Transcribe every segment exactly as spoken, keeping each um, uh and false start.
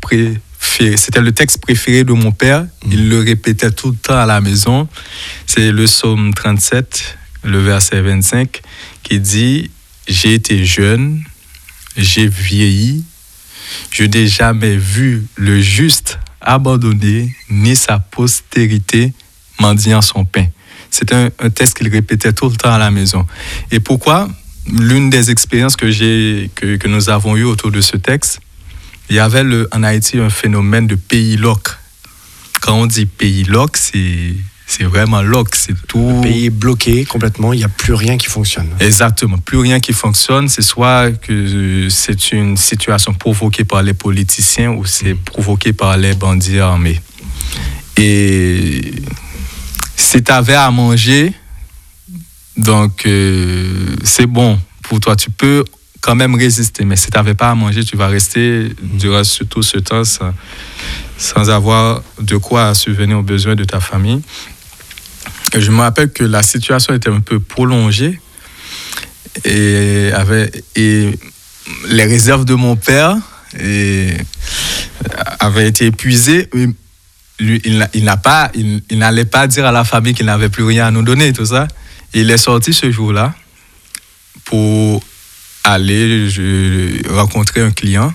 préféré. C'était le texte préféré de mon père. Mmh. Il le répétait tout le temps à la maison. C'est le psaume trente-sept, le verset vingt-cinq, qui dit « J'ai été jeune, j'ai vieilli, je n'ai jamais vu le juste abandonné, ni sa postérité mendiant son pain. » C'est un, un texte qu'il répétait tout le temps à la maison. Et pourquoi? L'une des expériences que, j'ai, que, que nous avons eues autour de ce texte, il y avait le, en Haïti un phénomène de pays loc. Quand on dit pays loc, c'est, c'est vraiment loc. C'est tout... Le pays est bloqué complètement, il n'y a plus rien qui fonctionne. Exactement, plus rien qui fonctionne. C'est soit que c'est une situation provoquée par les politiciens ou c'est provoqué par les bandits armés. Et si tu avais à manger, donc euh, c'est bon pour toi. Tu peux quand même résister, mais si tu n'avais pas à manger, tu vas rester durant tout ce temps sans, sans avoir de quoi subvenir aux besoins de ta famille. Et je me rappelle que la situation était un peu prolongée et, avait, et les réserves de mon père et, avaient été épuisées. Lui, il, il, n'a pas, il, il n'allait pas dire à la famille qu'il n'avait plus rien à nous donner, tout ça. Il est sorti ce jour-là pour aller je, rencontrer un client.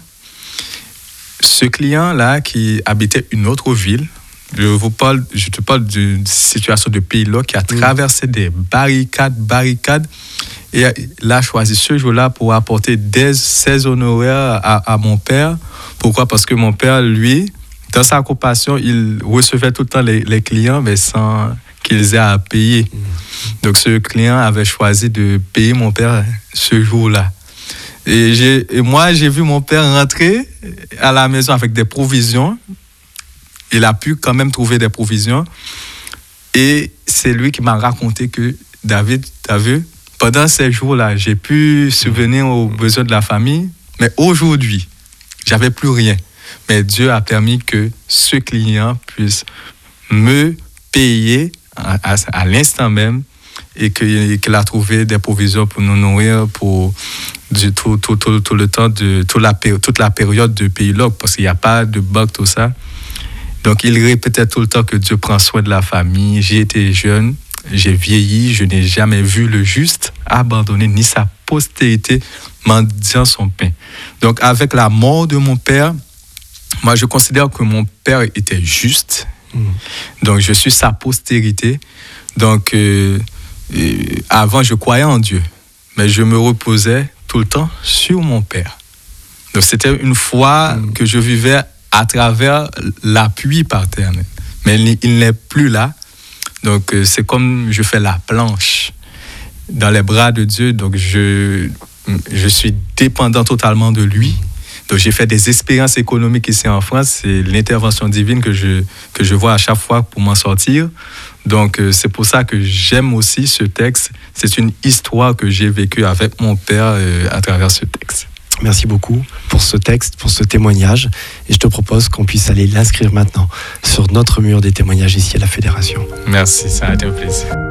Ce client-là qui habitait une autre ville, je, vous parle, je te parle d'une situation de pays-là qui a traversé des barricades, barricades, et il a choisi ce jour-là pour apporter des, ses honoraires à, à mon père. Pourquoi? Parce que mon père, lui, dans sa compassion, il recevait tout le temps les, les clients, mais sans qu'ils aient à payer. Donc, ce client avait choisi de payer mon père ce jour-là. Et, j'ai, et moi, j'ai vu mon père rentrer à la maison avec des provisions. Il a pu quand même trouver des provisions. Et c'est lui qui m'a raconté que, David, t'as vu, pendant ces jours-là, j'ai pu subvenir aux besoins de la famille, mais aujourd'hui, j'avais plus rien. Mais Dieu a permis que ce client puisse me payer à, à, à l'instant même et que, qu'il a trouvé des provisions pour nous nourrir pour du, tout, tout, tout, tout le temps, de, toute, la, toute la période de pays loc, parce qu'il n'y a pas de banque, tout ça. Donc, il répétait tout le temps que Dieu prend soin de la famille. J'ai été jeune, j'ai vieilli, je n'ai jamais vu le juste abandonné, ni sa postérité mendiant son pain. Donc, avec la mort de mon père, moi, je considère que mon père était juste. Mmh. Donc, je suis sa postérité. Donc, euh, euh, avant, je croyais en Dieu. Mais je me reposais tout le temps sur mon père. Donc, c'était une foi mmh. que je vivais à travers l'appui paternel. Mais il n'est plus là. Donc, euh, c'est comme je fais la planche dans les bras de Dieu. Donc, je, je suis dépendant totalement de lui. Donc, j'ai fait des expériences économiques ici en France. C'est l'intervention divine que je, que je vois à chaque fois pour m'en sortir. Donc, euh, c'est pour ça que j'aime aussi ce texte. C'est une histoire que j'ai vécue avec mon père euh, à travers ce texte. Merci beaucoup pour ce texte, pour ce témoignage. Et je te propose qu'on puisse aller l'inscrire maintenant sur notre mur des témoignages ici à la Fédération. Merci, ça a été un plaisir.